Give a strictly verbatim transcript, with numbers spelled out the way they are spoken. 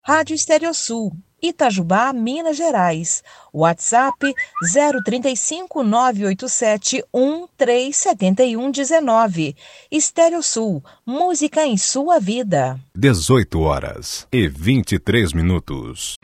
Rádio Estereosul, Itajubá, Minas Gerais. WhatsApp zero trinta e cinco, nove oito sete, um três sete um um nove. Estereosul, música em sua vida. dezoito horas e vinte e três minutos.